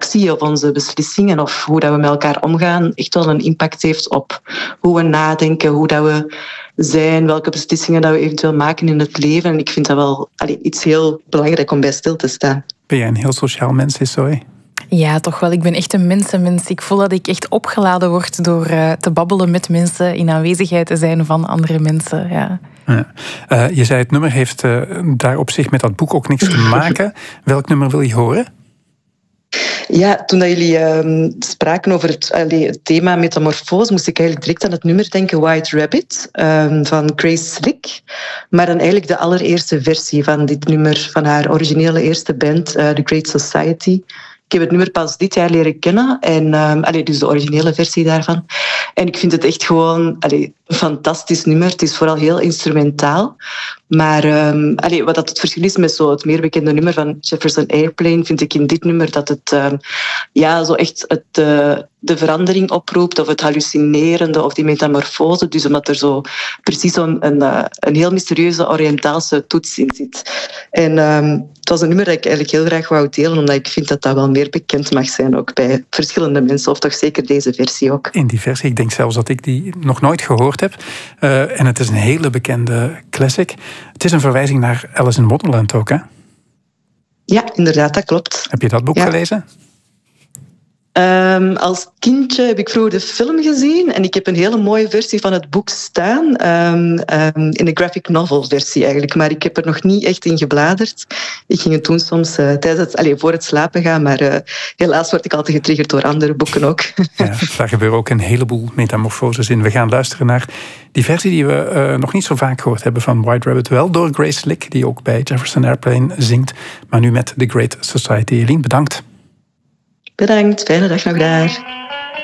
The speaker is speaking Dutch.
communicatie of onze beslissingen of hoe dat we met elkaar omgaan echt wel een impact heeft op hoe we nadenken, hoe dat we zijn, welke beslissingen dat we eventueel maken in het leven. En ik vind dat wel iets heel belangrijk om bij stil te staan. Ben jij een heel sociaal mens, Zoe? Ja, toch wel. Ik ben echt een mensenmens. Ik voel dat ik echt opgeladen word door te babbelen met mensen, in aanwezigheid te zijn van andere mensen. Ja. Ja. Je zei het nummer heeft daar op zich met dat boek ook niks te maken. Welk nummer wil je horen? Ja, toen dat jullie spraken over het thema metamorfose, moest ik eigenlijk direct aan het nummer denken White Rabbit van Grace Slick. Maar dan eigenlijk de allereerste versie van dit nummer, van haar originele eerste band, The Great Society. Ik heb het nummer pas dit jaar leren kennen, en dus de originele versie daarvan. En ik vind het echt gewoon een fantastisch nummer. Het is vooral heel instrumentaal. Maar wat dat het verschil is met zo het meer bekende nummer van Jefferson Airplane, vind ik in dit nummer dat het zo echt de verandering oproept, of het hallucinerende, of die metamorfose. Dus omdat er zo precies een heel mysterieuze Oriëntaalse toets in zit. En het was een nummer dat ik eigenlijk heel graag wou delen, omdat ik vind dat dat wel meer bekend mag zijn, ook bij verschillende mensen, of toch zeker deze versie ook. In die versie, ik denk zelfs dat ik die nog nooit gehoord heb. En het is een hele bekende classic. Het is een verwijzing naar Alice in Wonderland ook, hè? Ja, inderdaad, dat klopt. Heb je dat boek gelezen? Als kindje heb ik vroeger de film gezien en ik heb een hele mooie versie van het boek staan, in de graphic novel versie eigenlijk, maar ik heb er nog niet echt in gebladerd. Ik ging het doen soms voor het slapen gaan, maar helaas word ik altijd getriggerd door andere boeken ook. Ja, daar gebeuren ook een heleboel metamorfoses in. We gaan luisteren naar die versie die we nog niet zo vaak gehoord hebben van White Rabbit, wel door Grace Slick, die ook bij Jefferson Airplane zingt, maar nu met The Great Society. Eline, bedankt. Bedankt, fijne dag nog daar.